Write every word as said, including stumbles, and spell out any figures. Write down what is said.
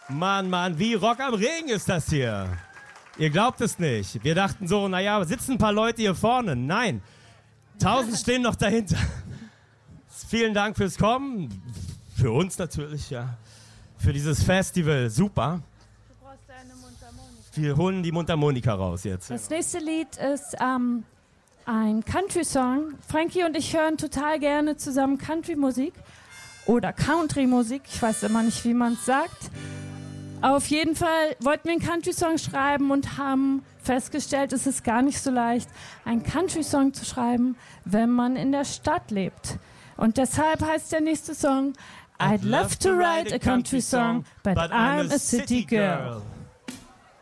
Mann, Mann, wie Rock am Ring ist das hier. Ihr glaubt es nicht. Wir dachten so, naja, sitzen ein paar Leute hier vorne. Nein, tausend stehen noch dahinter. Vielen Dank fürs Kommen. Für uns natürlich, ja. Für dieses Festival, super. Du brauchst eine Mundharmonika. Wir holen die Mundharmonika raus jetzt. Das nächste Lied ist ähm, ein Country-Song. Frankie und ich hören total gerne zusammen Country-Musik oder Country-Musik. Ich weiß immer nicht, wie man es sagt. Auf jeden Fall wollten wir einen Country-Song schreiben und haben festgestellt, es ist gar nicht so leicht, einen Country-Song zu schreiben, wenn man in der Stadt lebt. Und deshalb heißt der nächste Song I'd love to write a country song, but I'm a city girl.